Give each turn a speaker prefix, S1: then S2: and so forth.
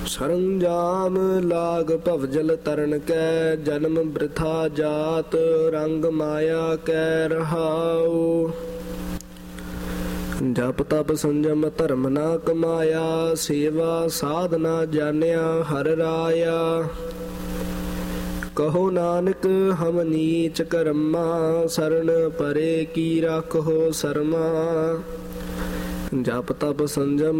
S1: ਸਰੰਜਾਮ ਲਾਗ ਭਵਜਲ ਤਰਨ ਕੈ, ਜਨਮ ਬ੍ਰਿਥਾ ਜਾਤ ਰੰਗ ਮਾਇਆ ਕੈ ਰਹਾਉ। ਜਪ ਤਪ ਸੰਜਮ ਧਰਮ ਨਾ ਕਮਾਇਆ, ਸੇਵਾ ਸਾਧਨਾ ਜਾਣਿਆ ਹਰ ਰਾਇਆ। ਕਹੋ ਨਾਨਕ ਹਮ ਨੀਚ ਕਰਮਾ, ਸਰਣ ਪਰੇ ਕੀ ਰਾਖੋ ਸਰਮਾ। ਜਪ ਤਪ ਸੰਜਮ